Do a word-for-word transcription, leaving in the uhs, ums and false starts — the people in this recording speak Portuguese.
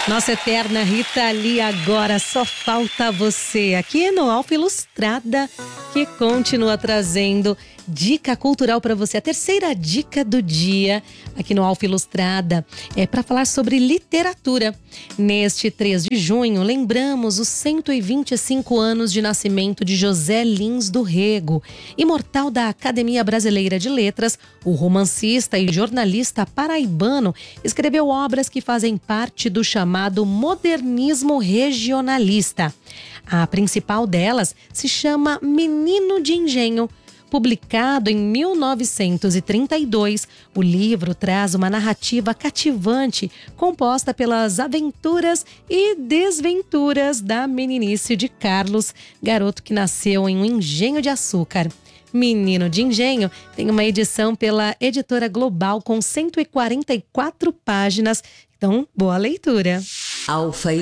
Nossa eterna Rita Lee, agora só falta você. Aqui no Alfa Ilustrada, que continua trazendo dica cultural para você. A terceira dica do dia aqui no Alfa Ilustrada é para falar sobre literatura. Neste três de junho, lembramos os cento e vinte e cinco anos de nascimento de José Lins do Rego, imortal da Academia Brasileira de Letras. O romancista e jornalista paraibano escreveu obras que fazem parte do chamado modernismo regionalista. A principal delas se chama Menino de Engenho. Publicado em mil novecentos e trinta e dois, o livro traz uma narrativa cativante composta pelas aventuras e desventuras da meninice de Carlos, garoto que nasceu em um engenho de açúcar. Menino de Engenho tem uma edição pela Editora Global com cento e quarenta e quatro páginas. Então, boa leitura. Alfa